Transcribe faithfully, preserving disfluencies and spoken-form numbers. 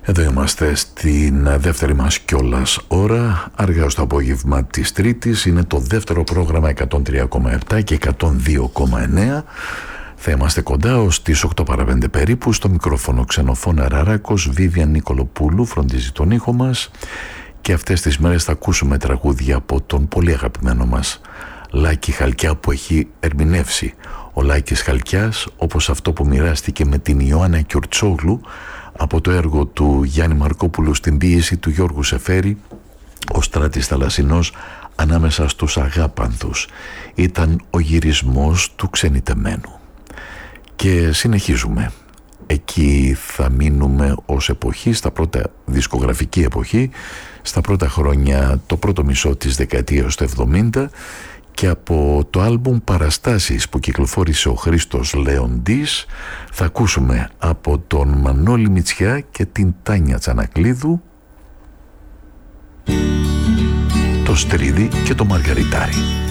Εδώ είμαστε στην δεύτερη μας κιόλας ώρα, αργά στο απόγευμα της Τρίτης. Είναι το δεύτερο πρόγραμμα εκατόν τρία κόμμα επτά και εκατόν δύο κόμμα εννέα. Θα είμαστε κοντά ως τις οκτώ παρά πέντε περίπου. Στο μικρόφωνο Ξενοφώνα Ραράκος, Βίβιαν Νικολοπούλου φροντίζει τον ήχο μας. Και αυτές τις μέρες θα ακούσουμε τραγούδια από τον πολύ αγαπημένο μας Λάκη Χαλκιά, που έχει ερμηνεύσει ο Λάκης Χαλκιάς, όπως αυτό που μοιράστηκε με την Ιωάννα Κιουρτσόγλου από το έργο του Γιάννη Μαρκόπουλου στην ποίηση του Γιώργου Σεφέρη, ο Στράτης Θαλασσινός ανάμεσα στους αγάπανθους. Ήταν ο γυρισμός του ξενιτεμένου. Και συνεχίζουμε. Εκεί θα μείνουμε ως εποχή, στα πρώτα δισκογραφική εποχή, στα πρώτα χρόνια, το πρώτο μισό της δεκαετίας του εβδομήντα, και από το άλμπουμ Παραστάσεις που κυκλοφόρησε ο Χρήστος Λεοντής θα ακούσουμε από τον Μανώλη Μητσιά και την Τάνια Τσανακλίδου το Στρίδι και το Μαργαριτάρι.